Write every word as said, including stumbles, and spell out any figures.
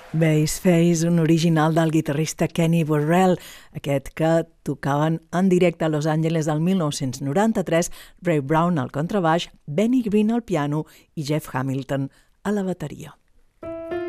Bass Face, un original del guitarrista Kenny Burrell, aquest que tocaven en directe a Los Angeles el mil nou-cents noranta-tres, Ray Brown al contrabaix, Benny Green al piano i Jeff Hamilton a la bateria.